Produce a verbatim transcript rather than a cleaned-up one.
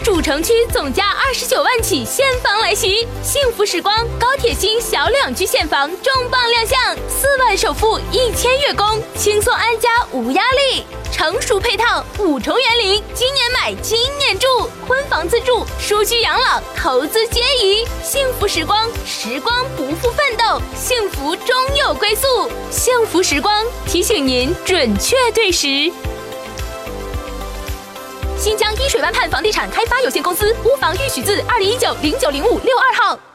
主城区总价二十九万起现房来袭，幸福时光高铁新小两居现房重磅亮相，四万首付一千月供，轻松安家无压力。成熟配套，五重园林，今年买今年住，婚房自住，舒居养老，投资皆宜。幸福时光，时光不负奋斗，幸福终有归宿。幸福时光提醒您准确对时。新疆依水湾畔房地产开发有限公司，屋房预许字二零一九零九零五六二号。